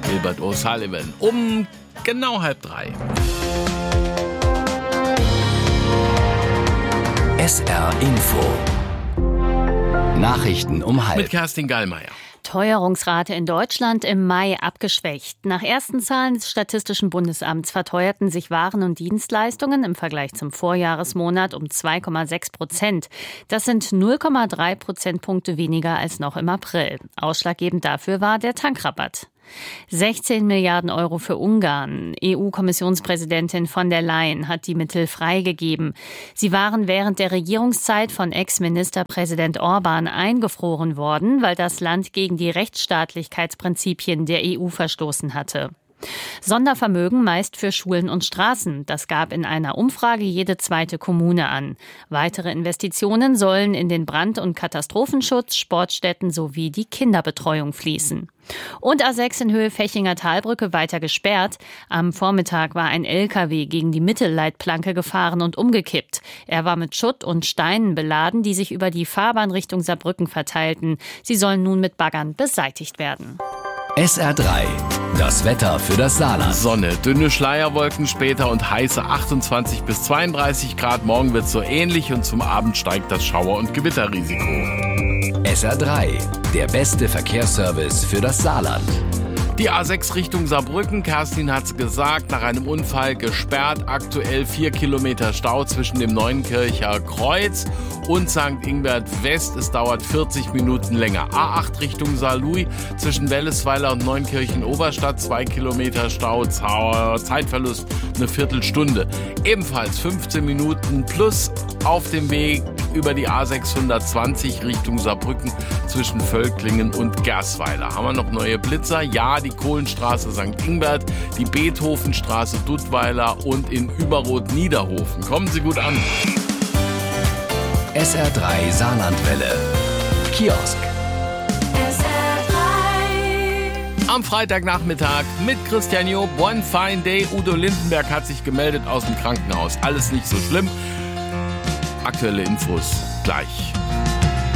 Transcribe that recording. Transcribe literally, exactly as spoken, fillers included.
Gilbert O'Sullivan. Um genau halb drei. S R Info. Nachrichten um halb. Mit Kerstin Gallmeier. Teuerungsrate in Deutschland im Mai abgeschwächt. Nach ersten Zahlen des Statistischen Bundesamts verteuerten sich Waren und Dienstleistungen im Vergleich zum Vorjahresmonat um zwei Komma sechs Prozent. Das sind null Komma drei Prozentpunkte weniger als noch im April. Ausschlaggebend dafür war der Tankrabatt. sechzehn Milliarden Euro für Ungarn. E U-Kommissionspräsidentin von der Leyen hat die Mittel freigegeben. Sie waren während der Regierungszeit von Ex-Ministerpräsident Orban eingefroren worden, weil das Land gegen die Rechtsstaatlichkeitsprinzipien der E U verstoßen hatte. Sondervermögen meist für Schulen und Straßen. Das gab in einer Umfrage jede zweite Kommune an. Weitere Investitionen sollen in den Brand- und Katastrophenschutz, Sportstätten sowie die Kinderbetreuung fließen. Und A sechs in Höhe Fechinger Talbrücke weiter gesperrt. Am Vormittag war ein L K W gegen die Mittelleitplanke gefahren und umgekippt. Er war mit Schutt und Steinen beladen, die sich über die Fahrbahn Richtung Saarbrücken verteilten. Sie sollen nun mit Baggern beseitigt werden. S R drei. Das Wetter für das Saarland. Sonne, dünne Schleierwolken später und heiße achtundzwanzig bis zweiunddreißig Grad. Morgen wird es so ähnlich und zum Abend steigt das Schauer- und Gewitterrisiko. S R drei. Der beste Verkehrsservice für das Saarland. Die A sechs Richtung Saarbrücken, Kerstin hat's gesagt, nach einem Unfall gesperrt. Aktuell vier Kilometer Stau zwischen dem Neuenkircher Kreuz und Sankt Ingbert West. Es dauert vierzig Minuten länger. A acht Richtung Saarlouis zwischen Wellesweiler und Neunkirchen Oberstadt. zwei Kilometer Stau, Zeitverlust eine Viertelstunde. Ebenfalls fünfzehn Minuten plus auf dem Weg über die A sechshundertzwanzig Richtung Saarbrücken zwischen Völklingen und Gersweiler. Haben wir noch neue Blitzer? Ja, die Kohlenstraße Sankt Ingbert, die Beethovenstraße Duttweiler und in Überrot Niederhofen. Kommen Sie gut an. S R drei Saarlandwelle. Kiosk. S R drei. Am Freitagnachmittag mit Christian Job. One fine day. Udo Lindenberg hat sich gemeldet aus dem Krankenhaus. Alles nicht so schlimm. Aktuelle Infos gleich.